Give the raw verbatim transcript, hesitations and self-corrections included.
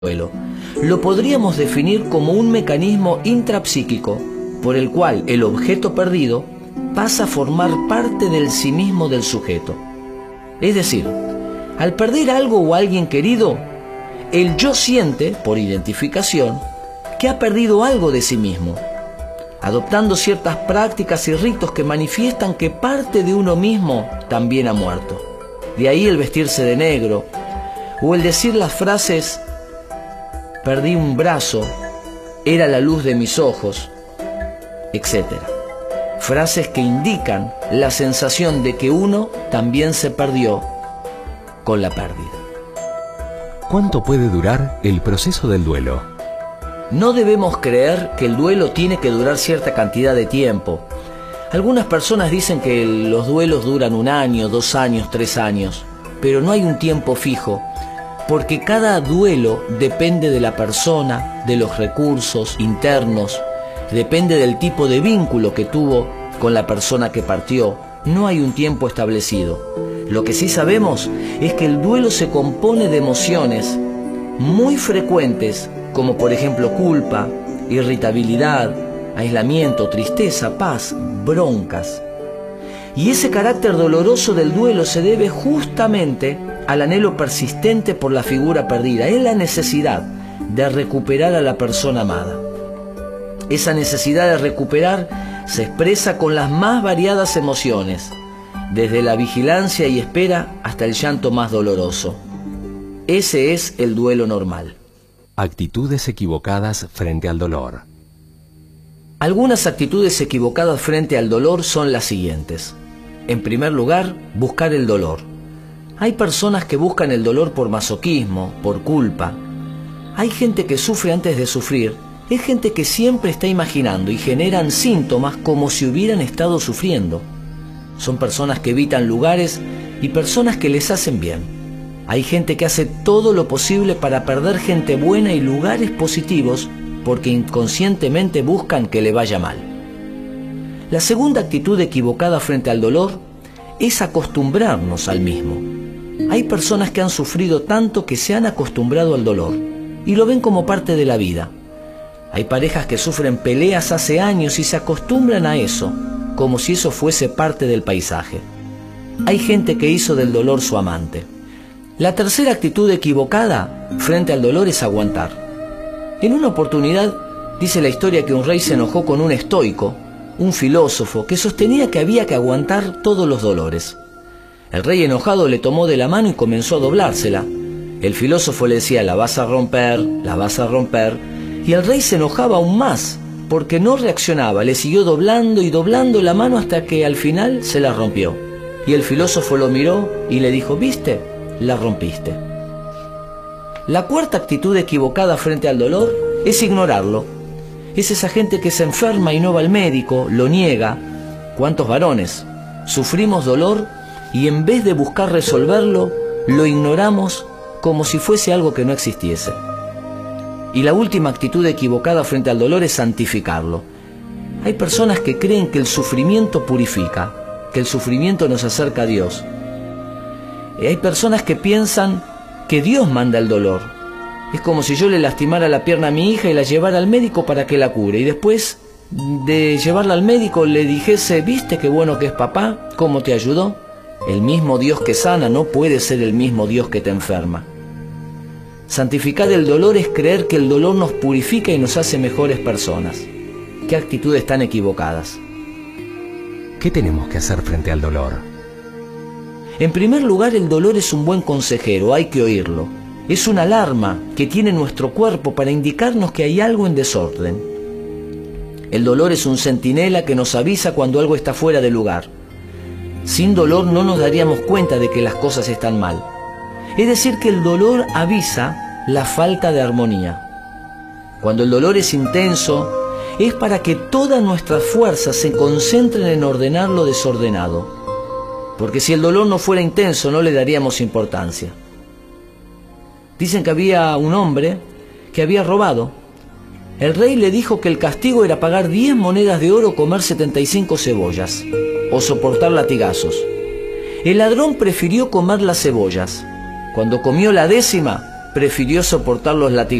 duelo. Lo podríamos definir como un mecanismo intrapsíquico por el cual el objeto perdido pasa a formar parte del sí mismo del sujeto. Es decir, al perder algo o alguien querido, el yo siente, por identificación, que ha perdido algo de sí mismo, adoptando ciertas prácticas y ritos que manifiestan que parte de uno mismo también ha muerto. De ahí el vestirse de negro, o el decir las frases «perdí un brazo», «era la luz de mis ojos», etcétera. Frases que indican la sensación de que uno también se perdió con la pérdida. ¿Cuánto puede durar el proceso del duelo? No debemos creer que el duelo tiene que durar cierta cantidad de tiempo. Algunas personas dicen que los duelos duran un año, dos años, tres años, pero no hay un tiempo fijo, porque cada duelo depende de la persona, de los recursos internos, depende del tipo de vínculo que tuvo con la persona que partió. No hay un tiempo establecido. Lo que sí sabemos es que el duelo se compone de emociones muy frecuentes, como por ejemplo culpa, irritabilidad, aislamiento, tristeza, paz, broncas. Y ese carácter doloroso del duelo se debe justamente al anhelo persistente por la figura perdida. Es la necesidad de recuperar a la persona amada. Esa necesidad de recuperar se expresa con las más variadas emociones, desde la vigilancia y espera hasta el llanto más doloroso. Ese es el duelo normal. Actitudes equivocadas frente al dolor. Algunas actitudes equivocadas frente al dolor son las siguientes. En primer lugar, buscar el dolor. Hay personas que buscan el dolor por masoquismo, por culpa. Hay gente que sufre antes de sufrir. Es gente que siempre está imaginando y generan síntomas como si hubieran estado sufriendo. Son personas que evitan lugares y personas que les hacen bien. Hay gente que hace todo lo posible para perder gente buena y lugares positivos porque inconscientemente buscan que le vaya mal. La segunda actitud equivocada frente al dolor es acostumbrarnos al mismo. Hay personas que han sufrido tanto que se han acostumbrado al dolor y lo ven como parte de la vida. Hay parejas que sufren peleas hace años y se acostumbran a eso, como si eso fuese parte del paisaje. Hay gente que hizo del dolor su amante. La tercera actitud equivocada frente al dolor es aguantar. En una oportunidad, dice la historia que un rey se enojó con un estoico, un filósofo, que sostenía que había que aguantar todos los dolores. El rey enojado le tomó de la mano y comenzó a doblársela. El filósofo le decía, la vas a romper, la vas a romper, y el rey se enojaba aún más, porque no reaccionaba, le siguió doblando y doblando la mano hasta que al final se la rompió. Y el filósofo lo miró y le dijo, ¿viste? La rompiste. La cuarta actitud equivocada frente al dolor es ignorarlo. Es esa gente que se enferma y no va al médico, lo niega. ¿Cuántos varones sufrimos dolor y en vez de buscar resolverlo, lo ignoramos como si fuese algo que no existiese? Y la última actitud equivocada frente al dolor es santificarlo. Hay personas que creen que el sufrimiento purifica, que el sufrimiento nos acerca a Dios. Y hay personas que piensan que Dios manda el dolor. Es como si yo le lastimara la pierna a mi hija y la llevara al médico para que la cure. Y después de llevarla al médico le dijese, ¿viste qué bueno que es papá? ¿Cómo te ayudó? El mismo Dios que sana no puede ser el mismo Dios que te enferma. Santificar el dolor es creer que el dolor nos purifica y nos hace mejores personas. ¿Qué actitudes tan equivocadas? ¿Qué tenemos que hacer frente al dolor? En primer lugar, el dolor es un buen consejero, hay que oírlo. Es una alarma que tiene nuestro cuerpo para indicarnos que hay algo en desorden. El dolor es un centinela que nos avisa cuando algo está fuera de lugar. Sin dolor no nos daríamos cuenta de que las cosas están mal. Es decir, que el dolor avisa la falta de armonía. Cuando el dolor es intenso, es para que todas nuestras fuerzas se concentren en ordenar lo desordenado. Porque si el dolor no fuera intenso, no le daríamos importancia. Dicen que había un hombre que había robado. El rey le dijo que el castigo era pagar diez monedas de oro o comer setenta y cinco cebollas, o soportar latigazos. El ladrón prefirió comer las cebollas. Cuando comió la décima, prefirió soportar los latigazos